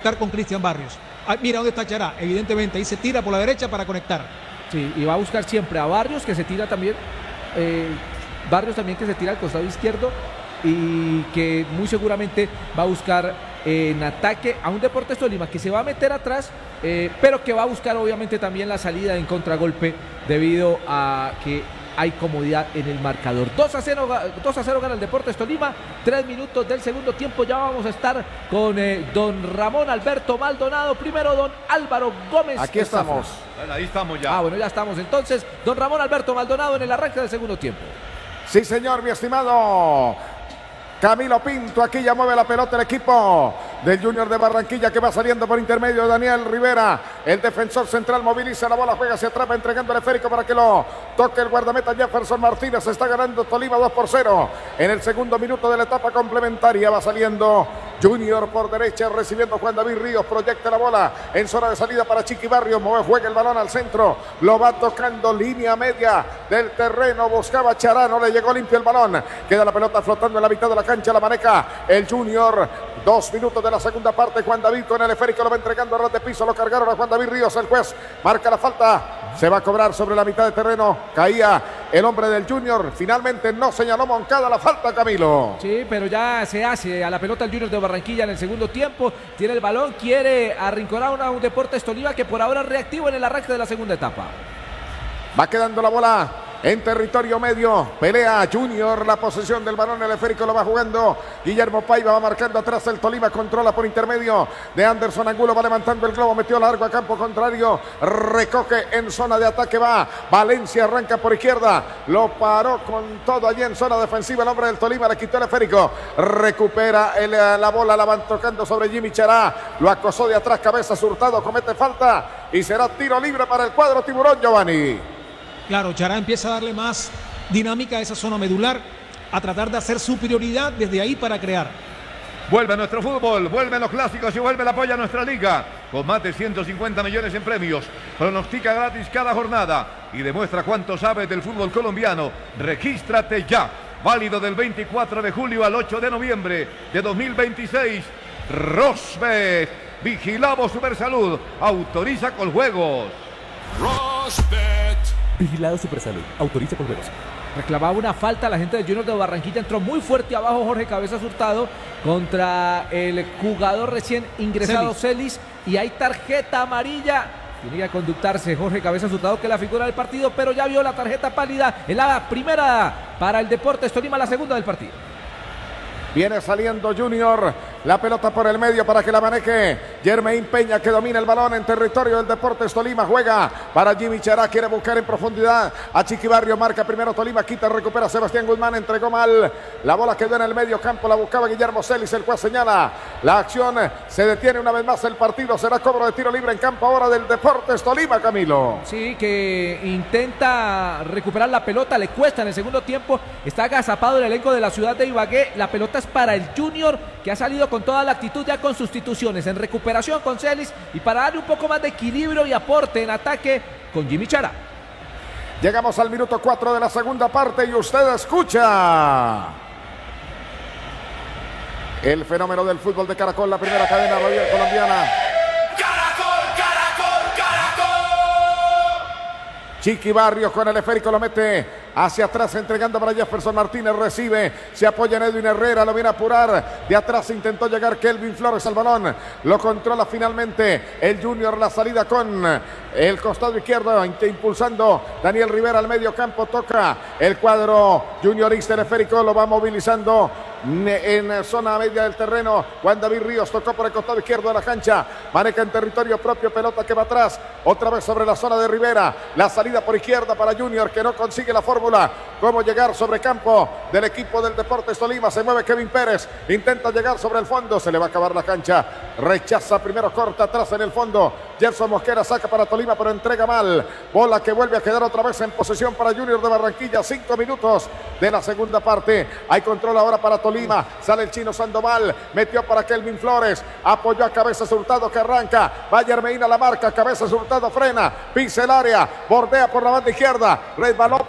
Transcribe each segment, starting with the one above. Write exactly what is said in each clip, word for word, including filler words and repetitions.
conectar con Cristian Barrios. Ah, mira dónde está Chará, evidentemente ahí se tira por la derecha para conectar. Sí, y va a buscar siempre a Barrios, que se tira también, eh, Barrios también que se tira al costado izquierdo y que muy seguramente va a buscar eh, en ataque a un Deportes Tolima que se va a meter atrás, eh, pero que va a buscar obviamente también la salida en contragolpe debido a que hay comodidad en el marcador. dos a cero gana el Deportes Tolima, tres minutos del segundo tiempo, ya vamos a estar con eh, don Ramón Alberto Maldonado, primero don Álvaro Gómez. Aquí estamos. Bueno, ahí estamos ya. Ah, bueno, ya estamos entonces, don Ramón Alberto Maldonado en el arranque del segundo tiempo. Sí, señor, mi estimado Camilo Pinto, aquí ya mueve la pelota el equipo del Junior de Barranquilla que va saliendo por intermedio de Daniel Rivera. El defensor central moviliza la bola, juega hacia atrás, entregando el esférico para que lo toque el guardameta Jefferson Martínez. Está ganando Tolima dos por cero. En el segundo minuto de la etapa complementaria va saliendo Junior por derecha, recibiendo Juan David Ríos. Proyecta la bola en zona de salida para Chiqui Barrios. Mueve, juega el balón al centro. Lo va tocando línea media del terreno. Buscaba Chará, no le llegó limpio el balón. Queda la pelota flotando en la mitad de la cancha, la maneja el Junior. Dos minutos de la segunda parte. Juan David con el esférico lo va entregando a ras de piso. Lo cargaron a Juan David Ríos. El juez marca la falta. Se va a cobrar sobre la mitad de terreno. Caía el hombre del Junior. Finalmente no señaló Moncada la falta, Camilo. Sí, pero ya se hace a la pelota el Junior de Barranquilla en el segundo tiempo. Tiene el balón, quiere arrinconar a un Deportes Tolima que por ahora es reactivo en el arranque de la segunda etapa. Va quedando la bola en territorio medio, pelea Junior, la posesión del balón, el esférico lo va jugando Guillermo Paiva, va marcando atrás el Tolima, controla por intermedio de Anderson Angulo, va levantando el globo, metió largo a campo contrario, recoge en zona de ataque, va Valencia, arranca por izquierda, lo paró con todo allí en zona defensiva el hombre del Tolima, le quitó el esférico, recupera el, la bola, la van tocando sobre Jimmy Chará, lo acosó de atrás, cabeza Hurtado, comete falta y será tiro libre para el cuadro tiburón, Giovanni. Claro, Chará empieza a darle más dinámica a esa zona medular, a tratar de hacer superioridad desde ahí para crear. Vuelve nuestro fútbol, vuelven los clásicos y vuelve el apoyo a nuestra liga. Con más de ciento cincuenta millones en premios. Pronostica gratis cada jornada y demuestra cuánto sabes del fútbol colombiano. Regístrate ya. Válido del veinticuatro de julio al ocho de noviembre de dos mil veintiséis. Rosbet. Vigilamos Supersalud. Autoriza con juegos. Rosbet. Vigilado Supersalud. Autoriza con juegos. Reclamaba una falta, la gente del Junior de Barranquilla entró muy fuerte abajo Jorge Cabezas Hurtado contra el jugador recién ingresado Celis y hay tarjeta amarilla. Tiene que conductarse Jorge Cabezas Hurtado, que es la figura del partido, pero ya vio la tarjeta pálida en la primera para el Deportes Tolima, la segunda del partido. Viene saliendo Junior, la pelota por el medio para que la maneje Jermaine Peña, que domina el balón en territorio del Deportes Tolima, juega para Jimmy Chará, quiere buscar en profundidad a Chiqui Barrio, marca primero Tolima, quita, recupera Sebastián Guzmán, entregó mal, la bola quedó en el medio campo, la buscaba Guillermo Celis, el cual señala la acción, se detiene una vez más el partido, será cobro de tiro libre en campo ahora del Deportes Tolima, Camilo. Sí, que intenta recuperar la pelota, le cuesta en el segundo tiempo, está agazapado el elenco de la ciudad de Ibagué, la pelota es para el Junior, que ha salido con toda la actitud ya con sustituciones, en recuperación con Celis y para darle un poco más de equilibrio y aporte en ataque con Jimmy Chará. Llegamos al minuto cuatro de la segunda parte y usted escucha el fenómeno del fútbol de Caracol, la primera cadena radial colombiana. Chiqui Barrios con el esférico lo mete hacia atrás, entregando para Jefferson Martínez, recibe, se apoya en Edwin Herrera, lo viene a apurar, de atrás intentó llegar Kelvin Flores al balón, lo controla finalmente el Junior, la salida con el costado izquierdo, impulsando Daniel Rivera al medio campo, toca el cuadro juniorista, el esférico lo va movilizando en zona media del terreno, Juan David Ríos tocó por el costado izquierdo de la cancha, maneja en territorio propio, pelota que va atrás, otra vez sobre la zona de Rivera, la salida por izquierda para Junior, que no consigue la fórmula, cómo llegar sobre campo del equipo del Deportes Tolima, se mueve Kevin Pérez, intenta llegar sobre el fondo, se le va a acabar la cancha, rechaza, primero corta atrás en el fondo, Gerson Mosquera saca para Tolima, pero entrega mal, bola que vuelve a quedar otra vez en posesión para Junior de Barranquilla, cinco minutos de la segunda parte, hay control ahora para Tolima, sale el chino Sandoval, metió para Kelvin Flores, apoyó a Cabezas Hurtado que arranca, va Yermeín a la marca, Cabezas Hurtado frena, pisa el área, bordea por la banda izquierda, resbaló pero no cayó.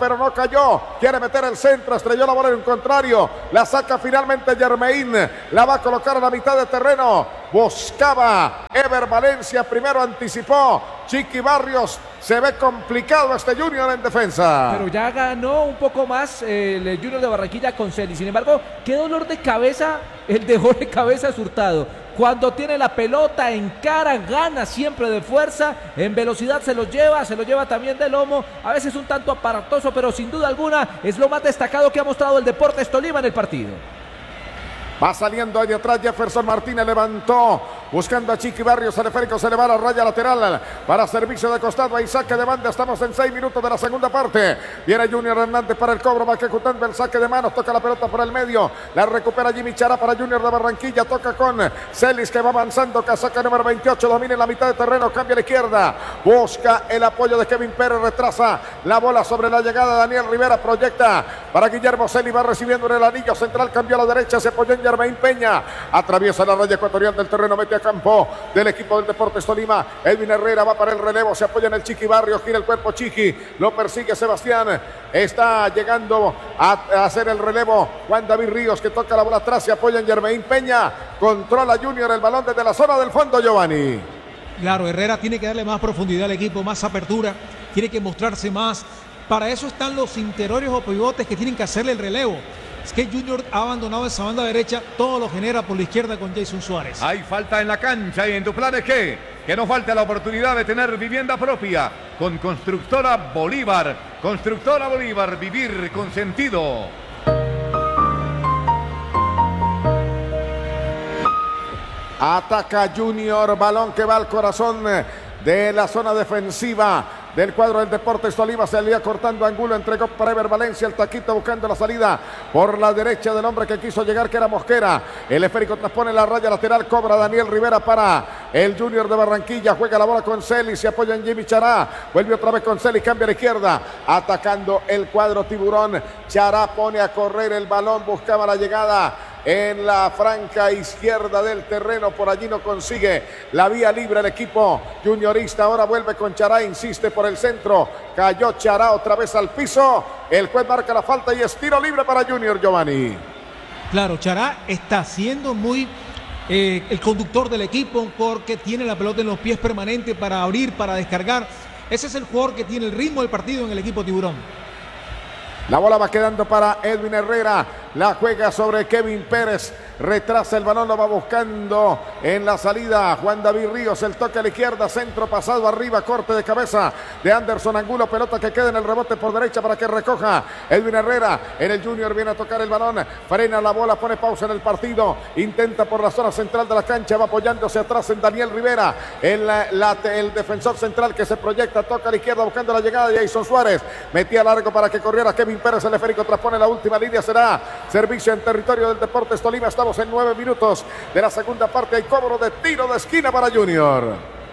falló, quiere meter el centro, estrelló la bola en un contrario, la saca finalmente Germain, la va a colocar a la mitad de terreno, buscaba Ever Valencia, primero anticipó Chiqui Barrios, se ve complicado este Junior en defensa. Pero ya ganó un poco más eh, el Junior de Barranquilla con Celi. Sin embargo, qué dolor de cabeza el de Jorge Cabezas Hurtado. Cuando tiene la pelota en cara, gana siempre de fuerza, en velocidad se lo lleva, se lo lleva también de lomo, a veces un tanto aparatoso, pero sin duda alguna es lo más destacado que ha mostrado el Deportes Tolima en el partido. Va saliendo ahí atrás Jefferson Martínez, levantó, buscando a Chiqui Barrios, el esférico se le va a la raya lateral para servicio de costado, ahí saque de banda, estamos en seis minutos de la segunda parte, viene Junior Hernández para el cobro, va ejecutando el saque de manos, toca la pelota por el medio, la recupera Jimmy Chará para Junior de Barranquilla, toca con Celis que va avanzando, casaca número veintiocho, domina en la mitad de terreno, cambia a la izquierda, busca el apoyo de Kevin Pérez, retrasa la bola sobre la llegada de Daniel Rivera, proyecta para Guillermo Celis, va recibiendo en el anillo central, cambió a la derecha, se apoyó en Germain Peña, atraviesa la raya ecuatorial del terreno, mete a campo del equipo del Deportes Tolima, Edwin Herrera va para el relevo, se apoya en el Chiqui Barrios, gira el cuerpo Chiqui, lo persigue Sebastián, está llegando a, a hacer el relevo Juan David Ríos que toca la bola atrás, se apoya en Germain Peña, controla Junior el balón desde la zona del fondo, Giovanni. Claro, Herrera tiene que darle más profundidad al equipo, más apertura, tiene que mostrarse más, para eso están los interiores o pivotes que tienen que hacerle el relevo. Es que Junior ha abandonado esa banda derecha, todo lo genera por la izquierda con Jason Suárez. Hay falta en la cancha y en tu plan es que, que no falte la oportunidad de tener vivienda propia con Constructora Bolívar. Constructora Bolívar, vivir con sentido. Ataca Junior, balón que va al corazón de la zona defensiva del cuadro del Deportes Tolima, se alía cortando Angulo, entregó para Ever Valencia, el taquito buscando la salida por la derecha del hombre que quiso llegar, que era Mosquera, el esférico transpone la raya lateral, cobra Daniel Rivera para el Junior de Barranquilla, juega la bola con Celis, se apoya en Jimmy Chará, vuelve otra vez con Celis, cambia a la izquierda, atacando el cuadro tiburón, Chará pone a correr el balón, buscaba la llegada en la franca izquierda del terreno, por allí no consigue la vía libre el equipo juniorista, ahora vuelve con Chará, insiste por el centro, cayó Chará otra vez al piso, el juez marca la falta y es tiro libre para Junior, Giovanni. Claro, Chará está siendo muy eh, el conductor del equipo porque tiene la pelota en los pies permanente para abrir, para descargar, ese es el jugador que tiene el ritmo del partido en el equipo tiburón. La bola va quedando para Edwin Herrera, la juega sobre Kevin Pérez, retrasa el balón, lo va buscando en la salida Juan David Ríos, el toque a la izquierda, centro pasado arriba, corte de cabeza de Anderson Angulo, pelota que queda en el rebote por derecha para que recoja Edwin Herrera, en el Junior viene a tocar el balón, frena la bola, pone pausa en el partido, intenta por la zona central de la cancha, va apoyándose atrás en Daniel Rivera, el, la, el defensor central que se proyecta, toca a la izquierda buscando la llegada de Jason Suárez, metía largo para que corriera Kevin Pérez, el esférico transpone la última línea, será servicio en territorio del Deportes Tolima, estamos en nueve minutos de la segunda parte, hay cobro de tiro de esquina para Junior.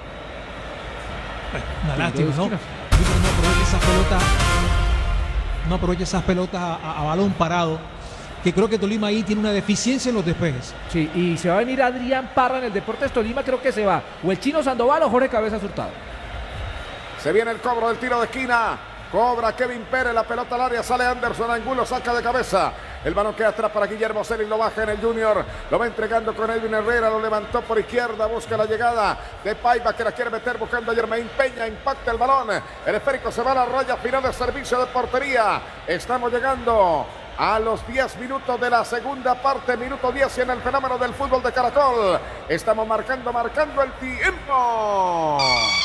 Una lástima, ¿no? Junior no aprovecha esas pelotas, no aprovecha esas pelotas a, a, a balón parado, que creo que Tolima ahí tiene una deficiencia en los despejes. Sí, y se va a venir Adrián Parra en el Deportes Tolima, creo que se va, o el Chino Sandoval o Jorge Cabezas Hurtado. Se viene el cobro del tiro de esquina. Cobra Kevin Pérez, la pelota al área, sale Anderson Angulo, saca de cabeza. El balón queda atrás para Guillermo Celis, lo baja en el Junior. Lo va entregando con Edwin Herrera, lo levantó por izquierda, busca la llegada de Paiva que la quiere meter buscando a Germain Peña, impacta el balón. El esférico se va a la raya final de servicio de portería. Estamos llegando a los diez minutos de la segunda parte, minuto diez y en el fenómeno del fútbol de Caracol. Estamos marcando, marcando el tiempo.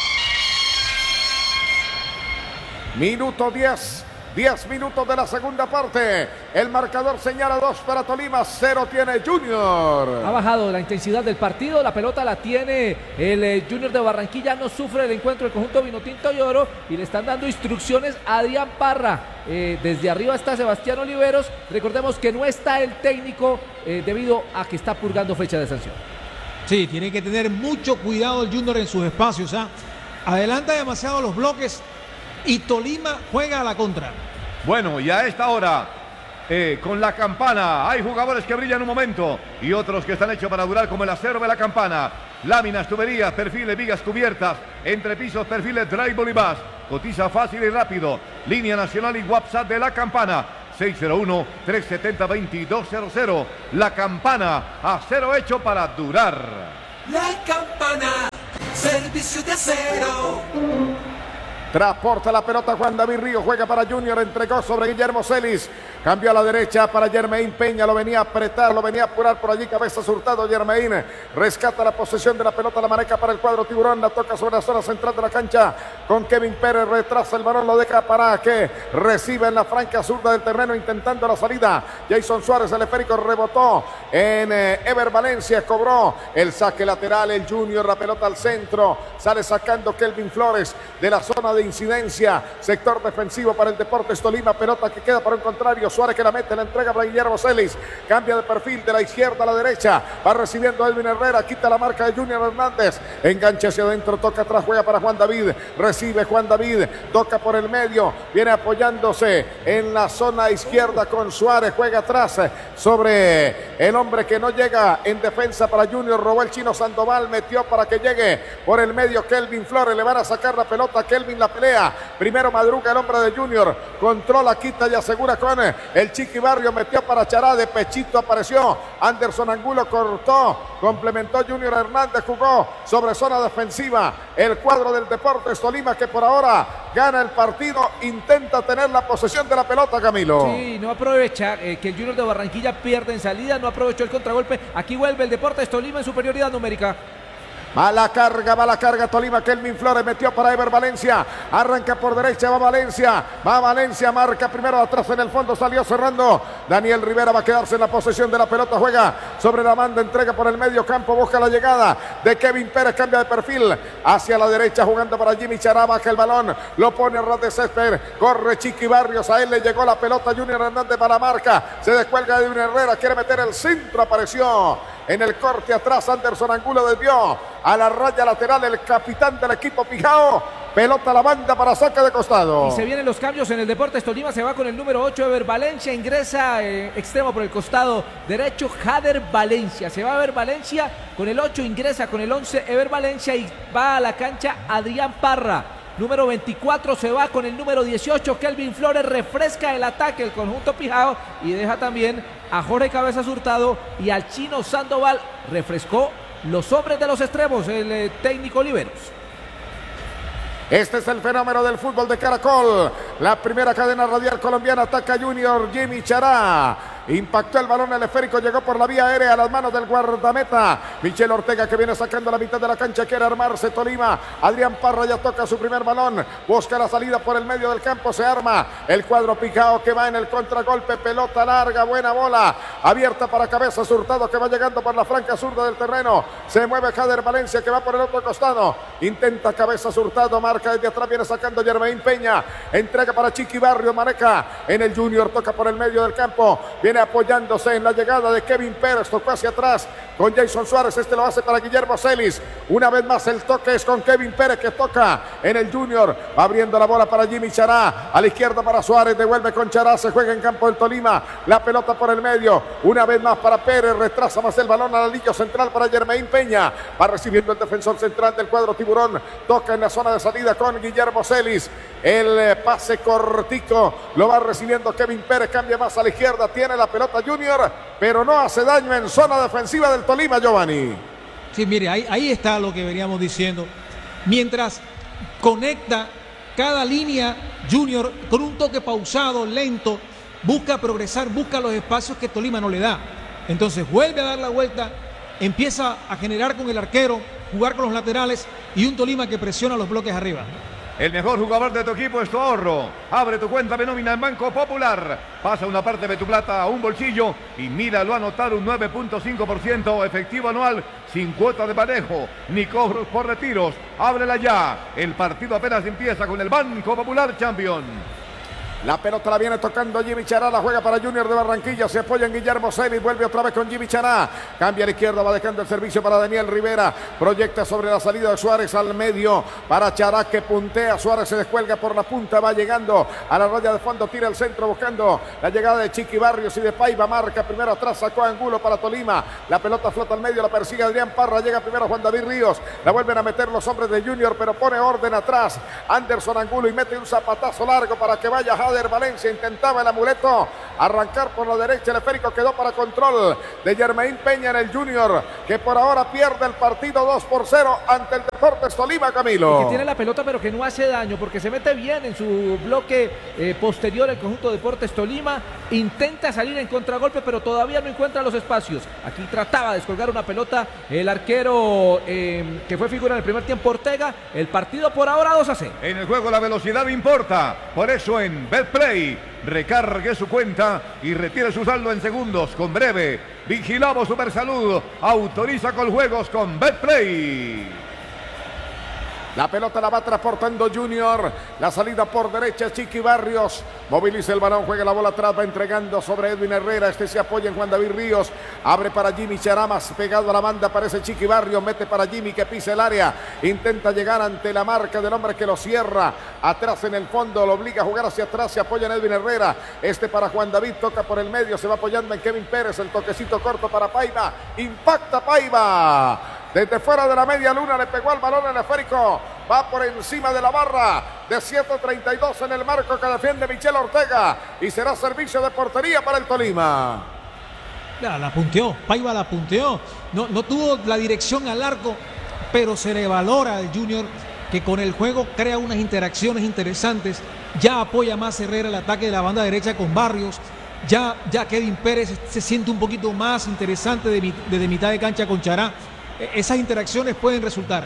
Minuto diez, diez minutos de la segunda parte. El marcador señala dos para Tolima, cero tiene Junior. Ha bajado la intensidad del partido, la pelota la tiene el eh, Junior de Barranquilla, no sufre el encuentro del conjunto Vinotinto y Oro y le están dando instrucciones a Adrián Parra. Eh, desde arriba está Sebastián Oliveros, recordemos que no está el técnico eh, debido a que está purgando fecha de sanción. Sí, tiene que tener mucho cuidado el Junior en sus espacios, ¿ah? Adelanta demasiado los bloques y Tolima juega a la contra. Bueno, y a esta hora, eh, con la campana, hay jugadores que brillan un momento y otros que están hechos para durar, como el acero de la campana. Láminas, tuberías, perfiles, vigas cubiertas, entrepisos, perfiles, drywall y más. Cotiza fácil y rápido. Línea nacional y WhatsApp de La Campana. seis cero uno, tres siete cero, dos dos cero cero. La Campana, acero hecho para durar. La Campana, servicio de acero. Transporta la pelota Juan David Río, juega para Junior, entregó sobre Guillermo Celis, cambió a la derecha para Yermain Peña, lo venía a apretar, lo venía a apurar por allí, cabeza Hurtado, Yermain rescata la posesión de la pelota, la maneja para el cuadro tiburón, la toca sobre la zona central de la cancha con Kevin Pérez, retrasa el balón, lo deja para que recibe en la franca zurda del terreno intentando la salida, Jason Suárez, el esférico rebotó en eh, Ever Valencia, cobró el saque lateral, el Junior, la pelota al centro, sale sacando Kelvin Flores de la zona de incidencia, sector defensivo para el Deportes Tolima, pelota que queda para un contrario, Suárez que la mete, la entrega para Guillermo Celis, cambia de perfil de la izquierda a la derecha, va recibiendo Edwin Herrera, quita la marca de Junior Hernández, enganche hacia adentro, toca atrás, juega para Juan David, recibe Juan David, toca por el medio, viene apoyándose en la zona izquierda con Suárez, juega atrás sobre el hombre que no llega en defensa para Junior, robó el chino Sandoval, metió para que llegue por el medio Kelvin Flores, le van a sacar la pelota, Kelvin la pelea, primero madruga el hombre de Junior, controla, quita y asegura con el Chiqui Barrio, metió para Chará, de pechito apareció Anderson Angulo, cortó, complementó Junior Hernández, jugó sobre zona defensiva el cuadro del Deportes Tolima que por ahora gana el partido, intenta tener la posesión de la pelota, Camilo. Sí, no aprovecha eh, que el Junior de Barranquilla pierde en salida, no aprovechó el contragolpe, aquí vuelve el Deportes Tolima en superioridad numérica. Va la carga, va la carga Tolima, Kelvin Flores metió para Ever Valencia, arranca por derecha, va Valencia, va Valencia, marca primero atrás en el fondo, salió cerrando, Daniel Rivera va a quedarse en la posesión de la pelota, juega sobre la banda, entrega por el medio campo, busca la llegada de Kevin Pérez, cambia de perfil hacia la derecha, jugando para Jimmy Chará, baja el balón, lo pone a ras de césped, corre Chiqui Barrios, a él le llegó la pelota, Junior Hernández para la marca, se descuelga de un Herrera, quiere meter el centro, apareció en el corte atrás, Anderson Angulo desvió a la raya lateral el capitán del equipo Pijao, pelota a la banda para saque de costado. Y se vienen los cambios en el Deportes Tolima, se va con el número ocho Ever Valencia, ingresa eh, extremo por el costado derecho Jader Valencia, se va a Ever Valencia con el ocho, ingresa con el once Ever Valencia y va a la cancha Adrián Parra. Número veinticuatro se va con el número dieciocho, Kelvin Flores, refresca el ataque el conjunto Pijao y deja también a Jorge Cabezas Hurtado y al chino Sandoval, refrescó los hombres de los extremos, el eh, técnico Oliveros. Este es el fenómeno del fútbol de Caracol, la primera cadena radial colombiana, ataca Junior, Jimmy Chará. Impactó el balón, el esférico llegó por la vía aérea a las manos del guardameta Michel Ortega, que viene sacando la mitad de la cancha, quiere armarse Tolima. Adrián Parra ya toca su primer balón, busca la salida por el medio del campo, se arma el cuadro Pijao que va en el contragolpe, pelota larga, buena bola, abierta para Cabezas Hurtado que va llegando por la franca zurda del terreno, se mueve Jader Valencia que va por el otro costado, intenta Cabezas Hurtado, marca desde atrás, viene sacando Yermain Peña, entrega para Chiqui Barrio, maneja en el Junior, toca por el medio del campo, viene apoyándose en la llegada de Kevin Pérez, tocó hacia atrás con Jason Suárez, este lo hace para Guillermo Celis, una vez más el toque es con Kevin Pérez que toca en el Junior, abriendo la bola para Jimmy Chará, a la izquierda para Suárez, devuelve con Chará, se juega en campo del Tolima, la pelota por el medio, una vez más para Pérez, retrasa más el balón al anillo central para Yermain Peña, va recibiendo el defensor central del cuadro Tiburón, toca en la zona de salida con Guillermo Celis, el pase cortico, lo va recibiendo Kevin Pérez, cambia más a la izquierda, tiene la pelota Junior, pero no hace daño en zona defensiva del Tolima, Giovanni. Sí, mire, ahí, ahí está lo que veníamos diciendo. Mientras conecta cada línea, Junior con un toque pausado, lento, busca progresar, busca los espacios que Tolima no le da. Entonces vuelve a dar la vuelta, empieza a generar con el arquero, jugar con los laterales y un Tolima que presiona los bloques arriba. El mejor jugador de tu equipo es tu ahorro. Abre tu cuenta de nómina en Banco Popular. Pasa una parte de tu plata a un bolsillo y míralo anotar un nueve punto cinco por ciento efectivo anual sin cuota de manejo ni cobros por retiros. Ábrela ya. El partido apenas empieza con el Banco Popular Champion. La pelota la viene tocando Jimmy Chará, la juega para Junior de Barranquilla, se apoya en Guillermo Celis, vuelve otra vez con Jimmy Chará, cambia a la izquierda, va dejando el servicio para Daniel Rivera, proyecta sobre la salida de Suárez al medio, para Chará que puntea, Suárez se descuelga por la punta, va llegando a la raya de fondo, tira el centro buscando la llegada de Chiqui Barrios y de Paiva, marca primero atrás, sacó Angulo para Tolima, la pelota flota al medio, la persigue Adrián Parra, llega primero Juan David Ríos, la vuelven a meter los hombres de Junior, pero pone orden atrás, Anderson Angulo y mete un zapatazo largo para que vaya Jader Valencia, intentaba el amuleto arrancar por la derecha, el esférico quedó para control de Jermaine Peña en el Junior, que por ahora pierde el partido dos por cero ante el Deportes Tolima, Camilo. Y que tiene la pelota pero que no hace daño, porque se mete bien en su bloque eh, posterior el conjunto de Deportes Tolima, intenta salir en contragolpe pero todavía no encuentra los espacios. Aquí trataba de descolgar una pelota el arquero eh, que fue figura en el primer tiempo, Ortega. El partido por ahora dos a cero. En el juego la velocidad importa, por eso en Betplay recargue su cuenta y retire su saldo en segundos con Breve. Vigilamos Supersalud, autoriza con juegos con Betplay. La pelota la va transportando Junior, la salida por derecha Chiqui Barrios, moviliza el balón, juega la bola atrás, va entregando sobre Edwin Herrera, este se apoya en Juan David Ríos, abre para Jimmy Charamas, pegado a la banda aparece Chiqui Barrios, mete para Jimmy que pisa el área, intenta llegar ante la marca del hombre que lo cierra, atrás en el fondo, lo obliga a jugar hacia atrás, se apoya en Edwin Herrera, este para Juan David, toca por el medio, se va apoyando en Kevin Pérez, el toquecito corto para Paiva, impacta Paiva. Desde fuera de la media luna le pegó al balón el esférico. Va por encima de la barra de ciento treinta y dos en el marco que defiende Michel Ortega. Y será servicio de portería para el Tolima. La, la punteó, Paiva la punteó. No, no tuvo la dirección al arco, pero se le valora al Junior que con el juego crea unas interacciones interesantes. Ya apoya más Herrera el ataque de la banda derecha con Barrios. Ya, ya Kevin Pérez se siente un poquito más interesante desde de, de mitad de cancha con Chará. Esas interacciones pueden resultar.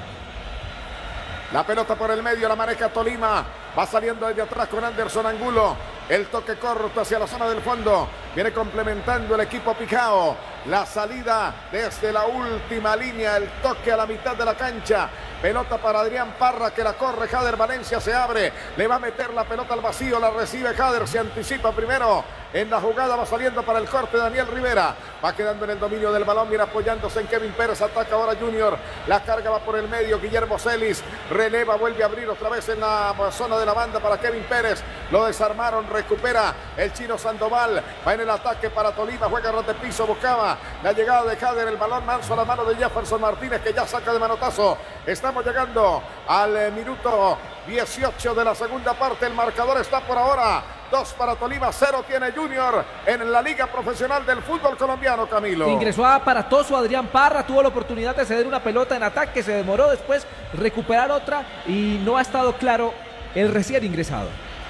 La pelota por el medio, la maneja Tolima. Va saliendo desde atrás con Anderson Angulo. El toque corto hacia la zona del fondo. Viene complementando el equipo Picao. La salida desde la última línea. El toque a la mitad de la cancha. Pelota para Adrián Parra que la corre. Jader Valencia se abre. Le va a meter la pelota al vacío. La recibe Jader. Se anticipa primero. En la jugada va saliendo para el corte Daniel Rivera. Va quedando en el dominio del balón. Viene apoyándose en Kevin Pérez. Ataca ahora Junior. La carga va por el medio. Guillermo Celis releva. Vuelve a abrir otra vez en la zona de la banda para Kevin Pérez. Lo desarmaron. Recupera el chino Sandoval. Va en el ataque para Tolima. Juega ras de piso. Buscaba la llegada de Jader. El balón manso a la mano de Jefferson Martínez que ya saca de manotazo. Estamos llegando al eh, minuto dieciocho de la segunda parte. El marcador está por ahora dos para Tolima, cero tiene Junior en la Liga Profesional del Fútbol Colombiano, Camilo. Ingresó a aparatoso Adrián Parra, tuvo la oportunidad de ceder una pelota en ataque, se demoró después recuperar otra y no ha estado claro el recién ingresado.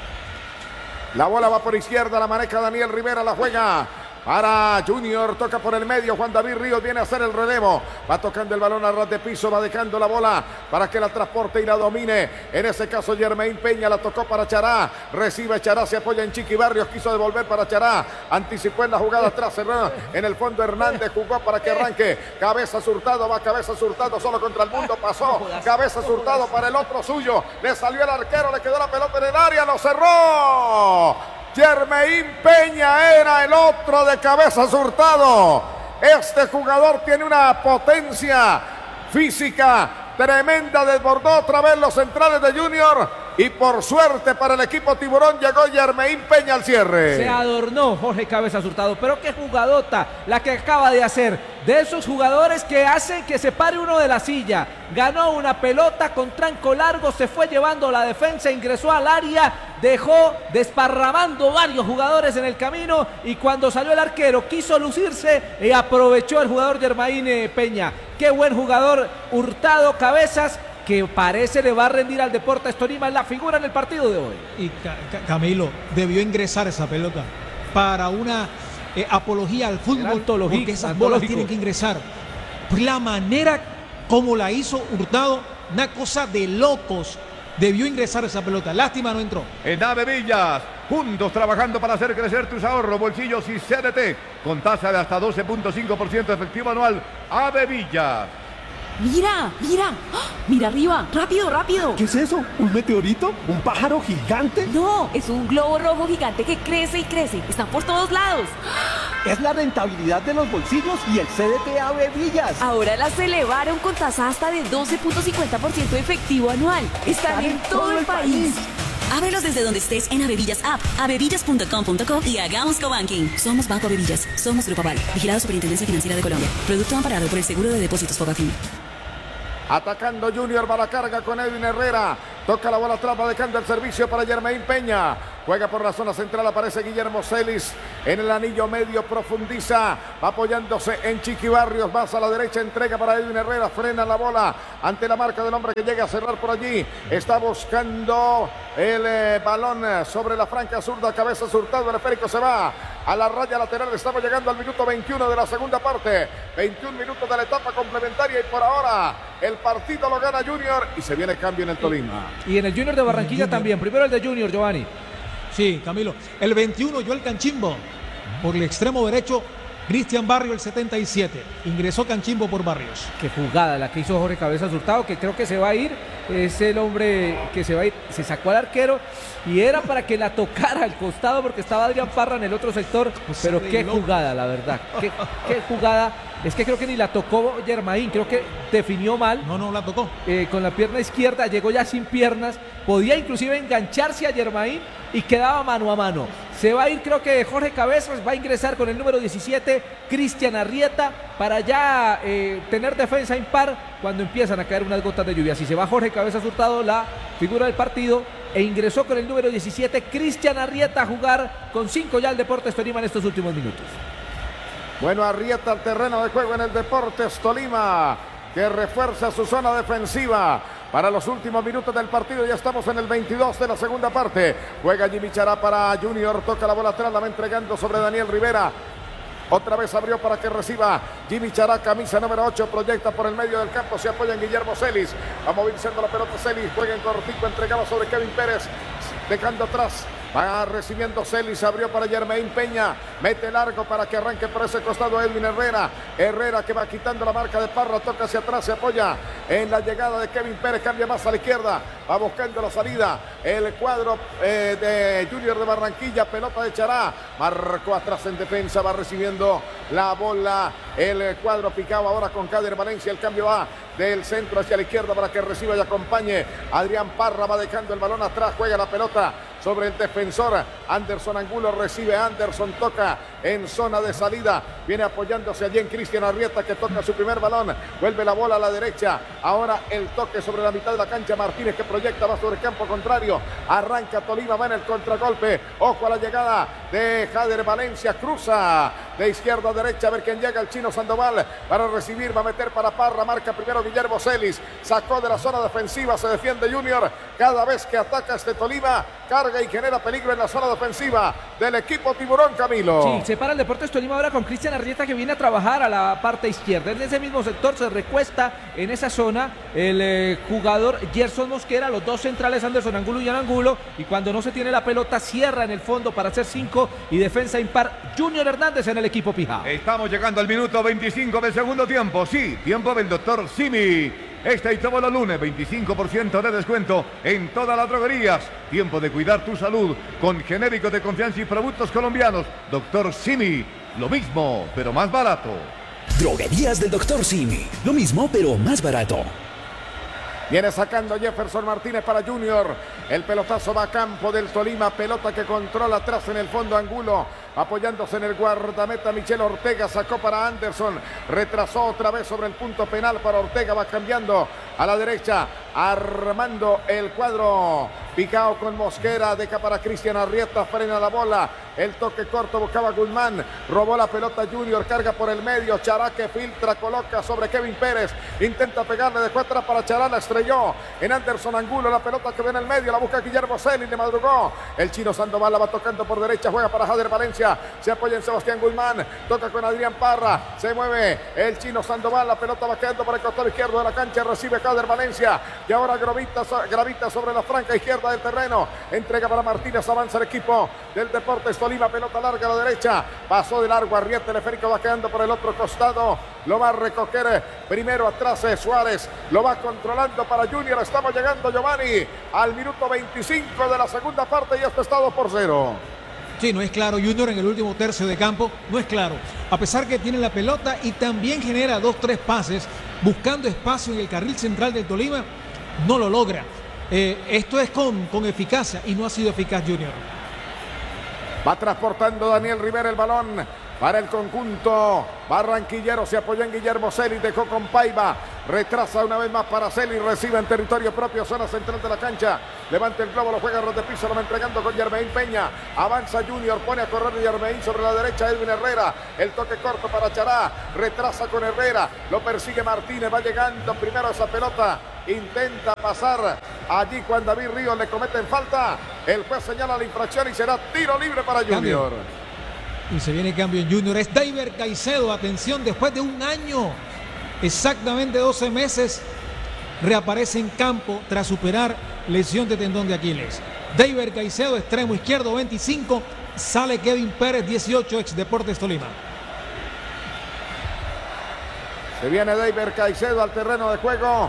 La bola va por izquierda, la maneja Daniel Rivera, la juega para Junior, toca por el medio, Juan David Ríos viene a hacer el relevo, va tocando el balón a ras de piso, va dejando la bola para que la transporte y la domine, en ese caso Jermaine Peña la tocó para Chará, recibe Chará, se apoya en Chiqui Barrios, quiso devolver para Chará, anticipó en la jugada atrás, cerró en el fondo Hernández, jugó para que arranque, Cabeza Hurtado, va Cabeza Hurtado solo contra el mundo, pasó, Cabeza Hurtado para el otro suyo, le salió el arquero, le quedó la pelota en el área, lo cerró. Jermaine Peña era el otro de Cabeza Hurtado. Este jugador tiene una potencia física tremenda, desbordó otra vez los centrales de Junior y por suerte para el equipo Tiburón llegó Jermaine Peña al cierre. Se adornó Jorge Cabeza Hurtado, pero qué jugadota la que acaba de hacer, de esos jugadores que hacen que se pare uno de la silla. Ganó una pelota con tranco largo, se fue llevando la defensa, ingresó al área, dejó desparramando varios jugadores en el camino y cuando salió el arquero quiso lucirse y aprovechó el jugador Jermaine Peña. Qué buen jugador Hurtado Cabezas, que parece le va a rendir al Deportes Tolima en la figura en el partido de hoy. Y Ca Ca Camilo, debió ingresar esa pelota para una eh, apología al fútbol, porque esas bolas tienen que ingresar. La manera como la hizo Hurtado, una cosa de locos. Debió ingresar esa pelota, lástima no entró. En Ave Villas, juntos trabajando para hacer crecer tus ahorros, bolsillos y C D T, con tasa de hasta doce punto cinco por ciento efectivo anual. Ave Villas. Mira, mira, ¡ah! Mira arriba, rápido, rápido. ¿Qué es eso? ¿Un meteorito? ¿Un pájaro gigante? No, es un globo rojo gigante que crece y crece. Están por todos lados. Es la rentabilidad de los bolsillos y el C D T Ave Villas. Ahora las elevaron con tasa hasta de doce punto cincuenta por ciento efectivo anual. Están en todo el país. Ábrelos desde donde estés en Avevillas App, avevillas punto com punto co y hagamos cobanking. Somos Banco Avevillas, somos Grupo Aval, vigilado Superintendencia Financiera de Colombia. Producto amparado por el Seguro de Depósitos Fogafín. Atacando Junior, va la carga con Edwin Herrera. Toca la bola atrás, va dejando el servicio para Jermaine Peña. Juega por la zona central, aparece Guillermo Celis. En el anillo medio profundiza, va apoyándose en Chiqui Barrios. Más a la derecha, entrega para Edwin Herrera. Frena la bola ante la marca del hombre que llega a cerrar por allí. Está buscando el eh, balón sobre la franca zurda. Cabeza Hurtado, el esférico se va a la raya lateral. Estamos llegando al minuto veintiuno de la segunda parte. veintiún minutos de la etapa complementaria y por ahora el partido lo gana Junior y se viene cambio en el Tolima. Y en el Junior de Barranquilla también. Primero el de Junior, Giovanni. Sí, Camilo. El veintiuno, Joel Canchimbo. Por el extremo derecho, Cristian Barrio, el setenta y siete. Ingresó Canchimbo por Barrios. Qué jugada la que hizo Jorge Cabezas Hurtado, que creo que se va a ir. Es el hombre que se va a ir. Se sacó al arquero y era para que la tocara al costado porque estaba Adrián Parra en el otro sector. Pero qué jugada, la verdad. Qué, qué jugada. Es que creo que ni la tocó Germain, creo que definió mal. No, no la tocó. Eh, con la pierna izquierda, llegó ya sin piernas. Podía inclusive engancharse a Germain y quedaba mano a mano. Se va a ir, creo que Jorge Cabezas, va a ingresar con el número diecisiete, Cristian Arrieta, para ya eh, tener defensa impar cuando empiezan a caer unas gotas de lluvia. Si se va Jorge Cabezas Hurtado, la figura del partido, e ingresó con el número diecisiete, Cristian Arrieta, a jugar con cinco ya el Deportes Tolima en estos últimos minutos. Bueno, Arrieta al terreno de juego en el Deportes Tolima, que refuerza su zona defensiva para los últimos minutos del partido. Ya estamos en el veintidós de la segunda parte. Juega Jimmy Chará para Junior, toca la bola atrás, la va entregando sobre Daniel Rivera. Otra vez abrió para que reciba Jimmy Chará, camisa número ocho, proyecta por el medio del campo, se apoya en Guillermo Celis. Va movilizando la pelota Celis, juega en cortico, entregaba sobre Kevin Pérez, dejando atrás. Va recibiendo Celis, abrió para Jermaine Peña, mete largo para que arranque por ese costado Edwin Herrera. Herrera que va quitando la marca de Parra, toca hacia atrás, se apoya en la llegada de Kevin Pérez, cambia más a la izquierda, va buscando la salida. El cuadro eh, de Junior de Barranquilla, pelota de Chará, marcó atrás en defensa, va recibiendo la bola. El cuadro picado ahora con Kader Valencia, el cambio va del centro hacia la izquierda para que reciba y acompañe. Adrián Parra va dejando el balón atrás, juega la pelota sobre el defensor. Anderson Angulo recibe, Anderson toca en zona de salida, viene apoyándose allí en Cristian Arrieta, que toca su primer balón, vuelve la bola a la derecha, ahora el toque sobre la mitad de la cancha, Martínez que proyecta, va sobre el campo contrario, arranca Tolima, va en el contragolpe, ojo a la llegada de Jader Valencia, cruza de izquierda a derecha, a ver quién llega, el chino Sandoval para recibir, va a meter para Parra, marca primero Guillermo Celis, sacó de la zona defensiva, se defiende Junior, cada vez que ataca este Tolima, carga y genera peligro en la zona defensiva del equipo Tiburón, Camilo. Sí, se para el Deportes Tolima ahora con Cristian Arrieta, que viene a trabajar a la parte izquierda. En ese mismo sector se recuesta en esa zona el eh, jugador Gerson Mosquera, los dos centrales Anderson Angulo y Angulo, y cuando no se tiene la pelota cierra en el fondo para hacer cinco y defensa impar Junior Hernández en el equipo Pijao. Estamos llegando al minuto veinticinco del segundo tiempo, sí, tiempo del doctor Simi. Este y todos los lunes, veinticinco por ciento de descuento en todas las droguerías. Tiempo de cuidar tu salud con genéricos de confianza y productos colombianos. doctor Simi, lo mismo, pero más barato. Droguerías del doctor Simi, lo mismo, pero más barato. Viene sacando Jefferson Martínez para Junior. El pelotazo va a campo del Tolima. Pelota que controla atrás en el fondo Angulo. Apoyándose en el guardameta Michel Ortega. Sacó para Anderson. Retrasó otra vez sobre el punto penal para Ortega. Va cambiando a la derecha. Armando el cuadro. Picao con Mosquera. Deja para Cristian Arrieta. Frena la bola. El toque corto buscaba Guzmán. Robó la pelota Junior. Carga por el medio. Chará que filtra. Coloca sobre Kevin Pérez. Intenta pegarle de cuatro para Chará. La estrelló en Anderson Angulo. La pelota que ve en el medio. La busca Guillermo Celis. Le madrugó. El chino Sandoval la va tocando por derecha. Juega para Jader Valencia. Se apoya en Sebastián Guzmán. Toca con Adrián Parra. Se mueve el chino Sandoval. La pelota va quedando por el costado izquierdo de la cancha. Recibe Jader Valencia. Y ahora gravita, gravita sobre la franca izquierda izquierda del terreno. Entrega para Martínez, avanza el equipo del Deportes Tolima. Pelota larga a la derecha. Pasó de largo Arrieta, el esférico va quedando por el otro costado. Lo va a recoger primero atrás de Suárez. Lo va controlando para Junior. Estamos llegando, Giovanni, al minuto veinticinco de la segunda parte y esto está dos por cero. Sí, no es claro Junior en el último tercio de campo, no es claro. A pesar que tiene la pelota y también genera dos, tres pases, buscando espacio en el carril central del Tolima, no lo logra. Eh, esto es con, con eficacia y no ha sido eficaz Junior. Va transportando Daniel Rivera el balón para el conjunto barranquillero. Se apoyó en Guillermo Celis, dejó con Paiva. Retrasa una vez más para Celis, recibe en territorio propio, zona central de la cancha. Levanta el globo, lo juega ras de piso, lo va entregando con Yermeín Peña. Avanza Junior, pone a correr Yermeín sobre la derecha, Edwin Herrera. El toque corto para Chará, retrasa con Herrera. Lo persigue Martínez, va llegando primero esa pelota. Intenta pasar allí cuando David Ríos le cometen falta. El juez señala la infracción y será tiro libre para Junior. Cambio. Y se viene cambio en Junior. Es Deiber Caicedo, atención, después de un año, exactamente doce meses, reaparece en campo tras superar lesión de tendón de Aquiles. Deiber Caicedo, extremo izquierdo, veinticinco. Sale Kevin Pérez, dieciocho, ex Deportes Tolima. Se viene Deiber Caicedo al terreno de juego.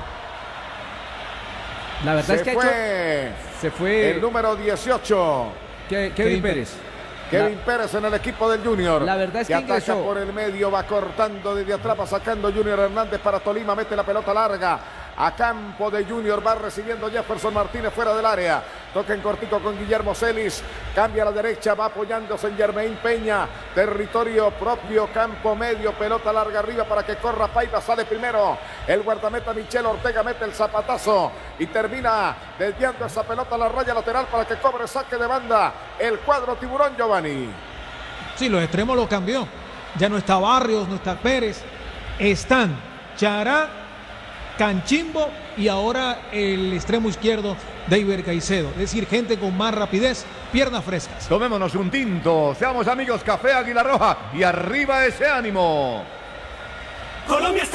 La verdad se es que fue ha hecho, se fue el número dieciocho. Ke- Kevin, Kevin Pérez. Kevin la, Pérez en el equipo del Junior. La verdad es que, que ataca ingresó por el medio, va cortando desde atrás, va sacando Junior Hernández para Tolima, mete la pelota larga a campo de Junior, va recibiendo Jefferson Martínez fuera del área. Toca en cortico con Guillermo Celis, cambia a la derecha, va apoyándose en Yermeín Peña, territorio propio, campo medio, pelota larga arriba para que corra Paiva, sale primero el guardameta Michel Ortega, mete el zapatazo y termina desviando esa pelota a la raya lateral para que cobre saque de banda el cuadro tiburón, Giovanni. Sí, los extremos lo cambió. Ya no está Barrios, no está Pérez. Están Chará, Canchimbo y ahora el extremo izquierdo, Deiber Caicedo. Es decir, gente con más rapidez, piernas frescas. Tomémonos un tinto, seamos amigos, Café Águila Roja y arriba ese ánimo. Colombia está